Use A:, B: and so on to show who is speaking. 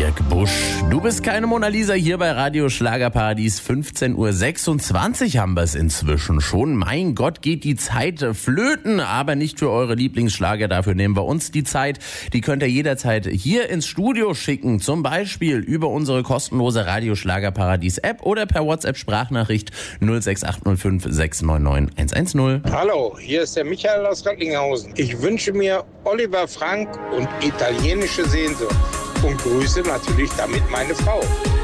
A: Dirk Busch. Du bist keine Mona Lisa hier bei Radio Schlagerparadies. 15:26 Uhr haben wir es inzwischen schon. Mein Gott, geht die Zeit flöten, aber nicht für eure Lieblingsschlager. Dafür nehmen wir uns die Zeit. Die könnt ihr jederzeit hier ins Studio schicken. Zum Beispiel über unsere kostenlose Radio Schlagerparadies App oder per WhatsApp Sprachnachricht 06805 699 110.
B: Hallo, hier ist der Michael aus Recklinghausen. Ich wünsche mir Oliver Frank und italienische Sehnsucht und grüße natürlich damit meine Frau.